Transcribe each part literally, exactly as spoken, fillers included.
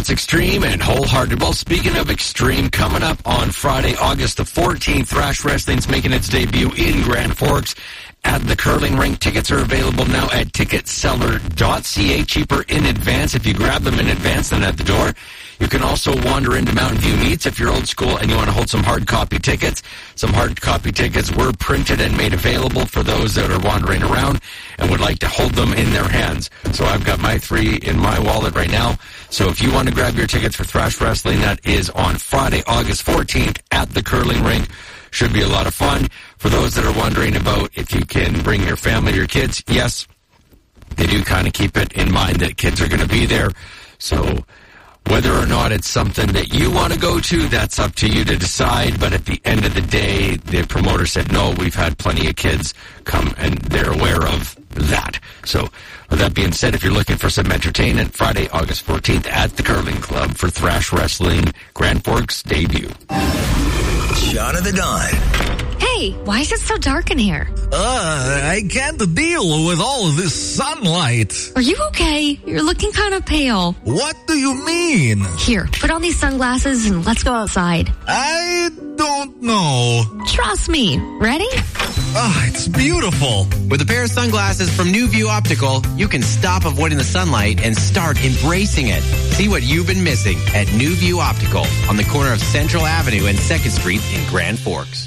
It's Extreme and Wholehearted. Well, speaking of Extreme, coming up on Friday, August the fourteenth, Thrash Wrestling's making its debut in Grand Forks at the curling rink. Tickets are available now at ticket seller dot c a. Cheaper in advance if you grab them in advance than at the door. You can also wander into Mountain View Meats if you're old school and you want to hold some hard copy tickets. Some hard copy tickets were printed and made available for those that are wandering around and would like to hold them in their hands. So I've got my three in my wallet right now. So if you want to grab your tickets for Thrash Wrestling, that is on Friday, August fourteenth at the curling rink. Should be a lot of fun. For those that are wondering about if you can bring your family, your kids, yes, they do kind of keep it in mind that kids are going to be there. So whether or not it's something that you want to go to, that's up to you to decide. But at the end of the day, the promoter said, no, we've had plenty of kids come, and they're aware of that. So with that being said, if you're looking for some entertainment, Friday, August fourteenth at the Curling Club for Thrash Wrestling Grand Forks debut. Shot of the Dawn. Hey, why is it so dark in here? Uh, I can't deal with all of this sunlight. Are you okay? You're looking kind of pale. What do you mean? Here, put on these sunglasses and let's go outside. I don't know. Trust me. Ready? Ah, it's beautiful. With a pair of sunglasses from New View Optical, you can stop avoiding the sunlight and start embracing it. See what you've been missing at New View Optical on the corner of Central Avenue and second Street in Grand Forks.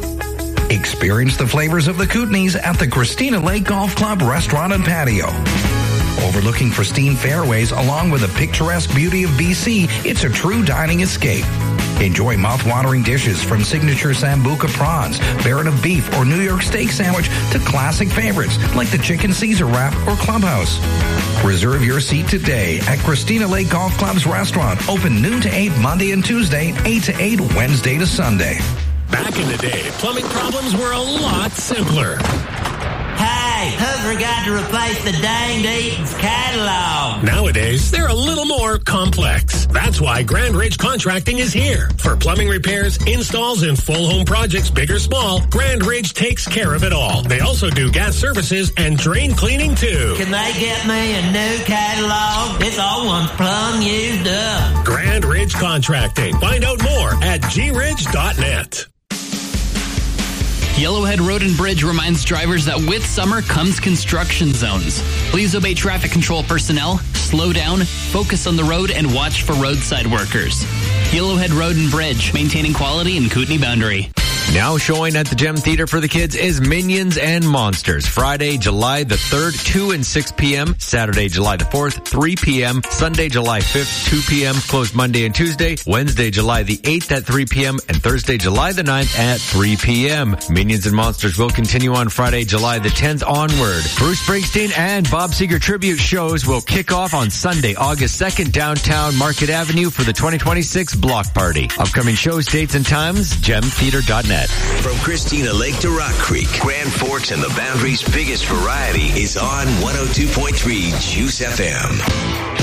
Experience the flavors of the Kootenays at the Christina Lake Golf Club Restaurant and Patio. Overlooking pristine fairways along with the picturesque beauty of B C, it's a true dining escape. Enjoy mouth-watering dishes from signature Sambuca prawns, Baron of beef, or New York steak sandwich to classic favorites like the chicken Caesar wrap or clubhouse. Reserve your seat today at Christina Lake Golf Club's restaurant, open noon to eight Monday and Tuesday, eight to eight Wednesday to Sunday. Back in the day, plumbing problems were a lot simpler. Hey, who forgot to replace the danged Eaton's catalog? Nowadays, they're a little more complex. That's why Grand Ridge Contracting is here. For plumbing repairs, installs, and full home projects, big or small, Grand Ridge takes care of it all. They also do gas services and drain cleaning, too. Can they get me a new catalog? This old one's plumb used up. Grand Ridge Contracting. Find out more at g ridge dot net. Yellowhead Road and Bridge reminds drivers that with summer comes construction zones. Please obey traffic control personnel, slow down, focus on the road, and watch for roadside workers. Yellowhead Road and Bridge, maintaining quality in Kootenay Boundary. Now showing at the Gem Theater for the kids is Minions and Monsters. Friday, July the third, two and six p.m. Saturday, July the fourth, three p.m. Sunday, July fifth, two p.m. Closed Monday and Tuesday. Wednesday, July the eighth at three p.m. and Thursday, July the ninth at three p.m. Minions and Monsters will continue on Friday, July the tenth onward. Bruce Springsteen and Bob Seger tribute shows will kick off on Sunday, August second, downtown Market Avenue for the twenty twenty-six Block Party. Upcoming shows, dates, and times, gem theater dot net. From Christina Lake to Rock Creek, Grand Forks and the Boundary's biggest variety is on one oh two point three Juice F M.